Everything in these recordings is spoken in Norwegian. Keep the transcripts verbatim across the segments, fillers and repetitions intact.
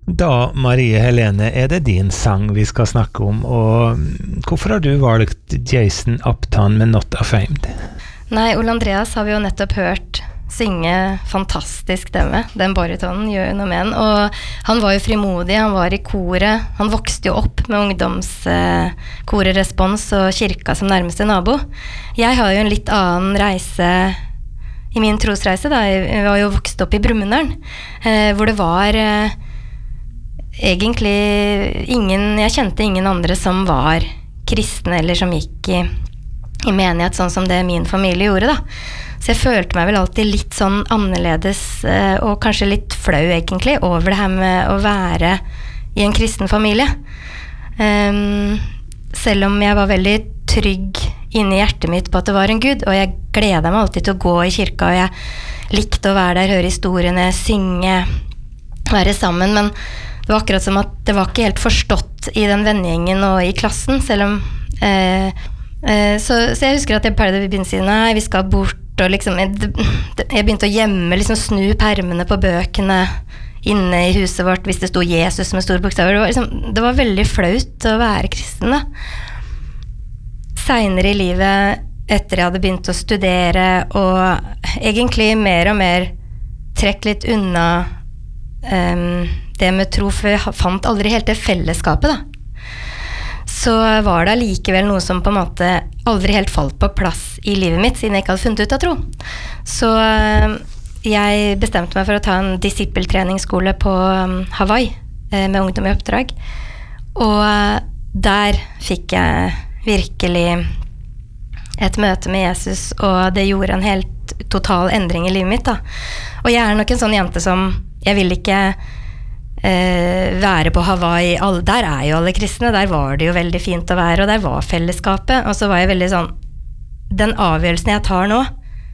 Da, Marie Helene, er det din sang vi skal snakke om, og hvorfor har du valgt Jason Upton med Not Ashamed? Nei, Ole Andreas har vi jo nettopp hørt synge fantastisk stemme. Den baritonen gjør noe med den, og han var jo frimodig, han var i koret, han vokste jo opp med ungdomskorerespons og kirka som nærmeste nabo. Jeg har jo en litt annen reise i min trosreise da, jeg var jo vokst opp i Brumunddal, eh, hvor det var eh, egentlig ingen, jeg kjente ingen andre som var kristne eller som gikk i, i menighet sånn som det min familie gjorde da. Så jeg følte meg vel alltid litt sånn annerledes eh, og kanskje litt flau egentlig over det her med å være i en kristen familie. Um, selv om jeg var veldig trygg inni hjertet mitt på at det var en Gud, og jeg gledet meg alltid til å gå i kirka, og jeg likte å være der, høre historiene, synge, være sammen, men det var akkurat som at det var ikke helt forstått i den vennegjengen og i klassen, selv om eh, eh, så, så jeg husker at jeg pleide å begynne å si, nei, vi skal bort, og liksom, jeg, jeg begynte å gjemme, liksom snu permene på bøkene inne i huset vårt, hvis det stod Jesus med store bokstaver. Det var, liksom, det var veldig flaut å være kristen da. Senere i livet, etter jeg hadde begynt å studere, og egentlig mer og mer trekk litt unna um, det med tro, for jeg fant aldri helt det fellesskapet da. Så var det likevel noe som på en måte aldri helt falt på plass i livet mitt, siden jeg ikke hadde funnet ut av tro. Så um, jeg bestemte meg for å ta en disippeltreningsskole på um, Hawaii, eh, med ungdom i oppdrag. Og uh, der fikk jeg virkelig et møte med Jesus, og det gjorde en helt total endring i livet mitt da. Og jeg er nok en sånn jente som, jeg vil ikke eh, være på Hawaii, alle, der er jo alle kristne, der var det jo veldig fint å være, og der var fellesskapet, og så var jeg veldig sånn, den avgjørelsen jeg tar nå,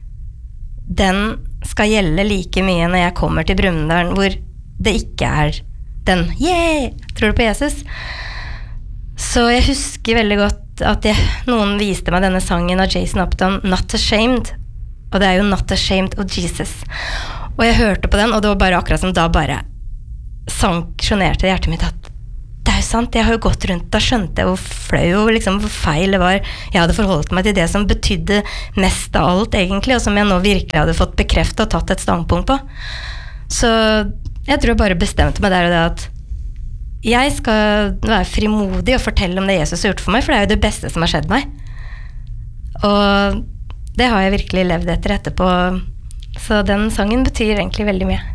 den skal gjelde like mye når jeg kommer til Brumunddal, hvor det ikke er den, yeah, tror du på Jesus? Så jeg husker veldig godt at jeg, noen viste meg denne sangen av Jason Upton, Not Ashamed, og det er jo Not Ashamed of Jesus. Og jeg hørte på den, og det var bare akkurat som da bare sanksjonerte hjertet mitt at det er jo sant, jeg har jo gått rundt, da skjønte jeg hvor flau og liksom hvor feil det var. Jeg hadde forholdt meg til det som betydde mest av alt egentlig, og som jeg nå virkelig hadde fått bekreftet og tatt et standpunkt på. Så jeg tror jeg bare bestemte meg der og det at jeg skal være frimodig og fortelle om det Jesus har gjort for meg, for det er jo det beste som har skjedd meg. Og det har jeg virkelig levd etter etterpå. Så den sangen betyr egentlig veldig mye.